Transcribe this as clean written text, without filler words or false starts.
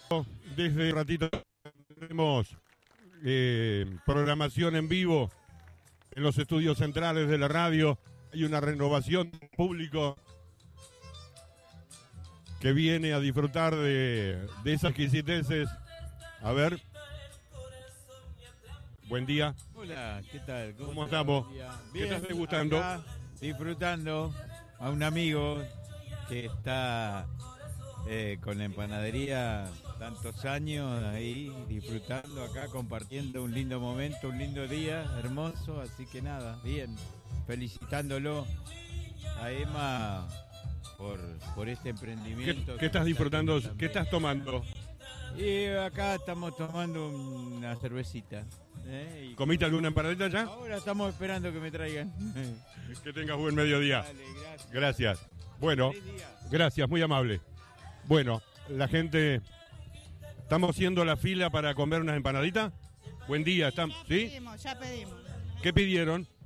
Desde un ratito tenemos programación en vivo en los estudios centrales de la radio. Hay una renovación público que viene a disfrutar de esas exquisiteces. A ver. Buen día. Hola, ¿qué tal? ¿Cómo estamos? Bien, ¿Qué estás degustando? acá, disfrutando a un amigo que está con la empanadería tantos años ahí, disfrutando acá, compartiendo un lindo momento, un lindo día, hermoso, así que nada, bien, felicitándolo a Emma por este emprendimiento. ¿Qué estás disfrutando? ¿Qué estás tomando? Y acá estamos tomando una cervecita. Y ¿Comiste alguna empanadita ya? ahora estamos esperando que me traigan. Que tengas buen mediodía. Dale, gracias. Gracias. Bueno, Feliz día. gracias, muy amable. Bueno, la gente, estamos haciendo la fila para comer unas empanaditas. Buen día, ¿están? ¿Sí? Ya pedimos. ¿Qué pidieron?